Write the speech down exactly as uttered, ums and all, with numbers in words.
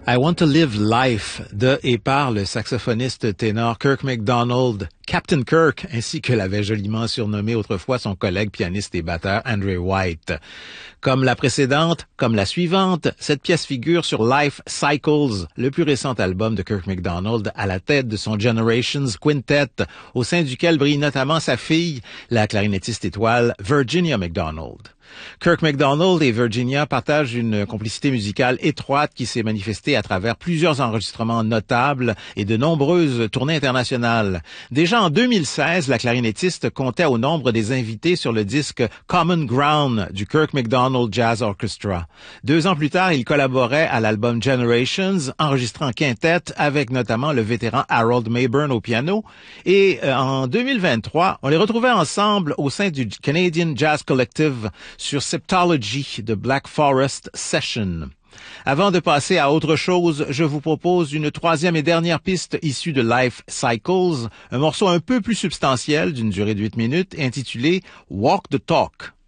I Want to Live Life de et par le saxophoniste ténor Kirk MacDonald, Captain Kirk, ainsi que l'avait joliment surnommé autrefois son collègue pianiste et batteur Andre White. Comme la précédente, comme la suivante, cette pièce figure sur Life Cycles, le plus récent album de Kirk MacDonald à la tête de son Generations Quintet, au sein duquel brille notamment sa fille, la clarinettiste étoile Virginia MacDonald. Kirk MacDonald et Virginia partagent une complicité musicale étroite qui s'est manifestée à travers plusieurs enregistrements notables et de nombreuses tournées internationales. Déjà en deux mille seize, la clarinettiste comptait au nombre des invités sur le disque Common Ground du Kirk MacDonald Jazz Orchestra. Deux ans plus tard, il collaborait à l'album Generations, enregistré en quintette avec notamment le vétéran Harold Mayburn au piano. Et euh, en deux mille vingt-trois, on les retrouvait ensemble au sein du Canadian Jazz Collective sur Septology de Black Forest Session. Avant de passer à autre chose, je vous propose une troisième et dernière piste issue de Life Cycles, un morceau un peu plus substantiel d'une durée de huit minutes intitulé Walk the Talk.